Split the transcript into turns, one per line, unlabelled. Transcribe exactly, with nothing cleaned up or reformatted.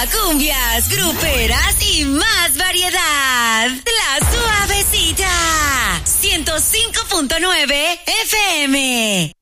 cumbias, gruperas y más variedad. La Suavecita, ciento cinco punto nueve F M.